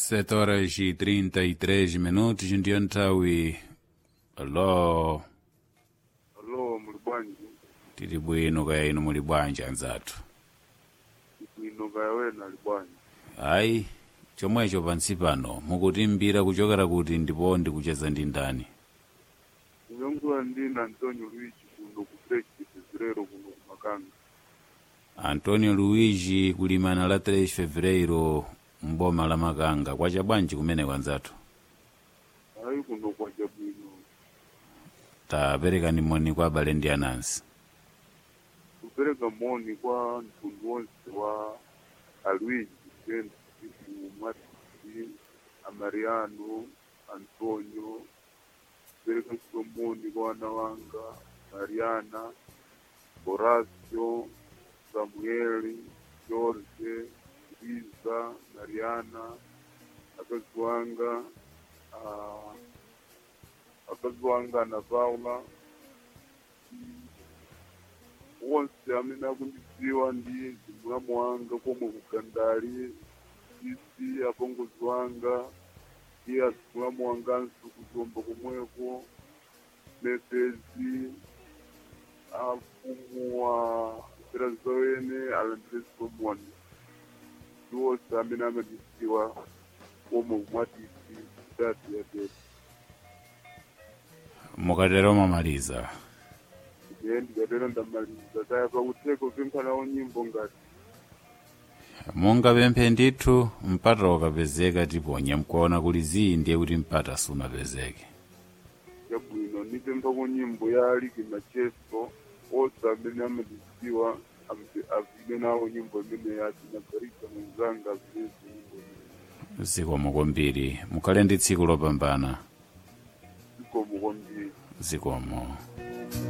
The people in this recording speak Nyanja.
7 horas e 33 minutos ndiyo nthawi. Alo, Alo, muli bwanji? tili bwino kaya inu muli bwanji anzathu? Bwino kaya wena ali bwanji? Ayi, chomwecho pansi pano mukutimbira kuchokera kuti ndipo ndikucheza ndi ndani? Kuyankhula ndine Antonio Luigi kuno ku Fresh Fevereiro kuno ku Makanga. Antonio Luigi kulimana la 3 Fevereiro mboma la Makanga. Kwacha bwanji kumene kwanzathu? Ayi kuno kwacha bwino. Tapereka ni moni kwa abale ndi anansi. Kupereka moni kwa mtundu wonse wa Luigi, Mati, Amariano, Antonio. Kupereka moni kwa wana wanga, Mariana, Horacio, Samueli, Jorge, Lisa, Mariana, akazwanga na Paula. Wonse amene akundidziwa ndi mulamu wanga komwe kugandali sisi apongozi wanga ndi mulamu wanganso kuzomba komweko mefezi afumu wa Brazawene alandireso mwani ndi wonse amene amandidziwa komwe kumwatisi dati ya deti. Mukatero mamaliza. Ndikatero ndamaliza kaya pakuteko pemphanawo nyimbo ngati Monga pemphe ndithu mpata ukapezeka tiponya mkuona kuli zii ndiye kuti mpata sunapezeke. yabwino nipemphako nyimbo ya Aliki Macheso onse amene amandidziwa avile nawo nyimbo imene yati nagarika mwenzanga avilezi nyimbo Zikomo kwambiri mukhale ndi tsiku lopambana. zikomo kwambiri. Zikomo.